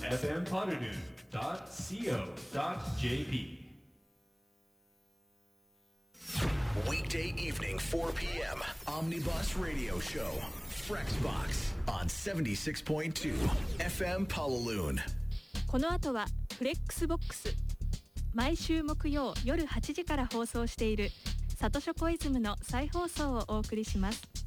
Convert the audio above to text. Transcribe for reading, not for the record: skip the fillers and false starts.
fmpoddernoon.co.jp Weekday evening 4 p.m. Omnibus Radio Show. Frexbox on 76.2 FM Pawaloon. この後はフレックスボックス。毎週木曜夜8時から放送しているサトショコイズムの再放送をお送りします。